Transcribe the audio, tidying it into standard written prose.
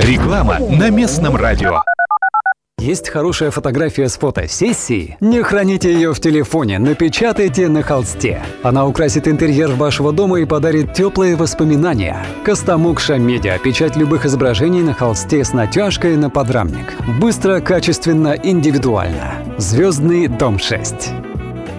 Реклама на местном радио. Есть хорошая фотография с фотосессии? Не храните ее в телефоне, напечатайте на холсте. Она украсит интерьер вашего дома и подарит теплые воспоминания. Костомукша Медиа. Печать любых изображений на холсте с натяжкой на подрамник. Быстро, качественно, индивидуально. Звездный дом 6.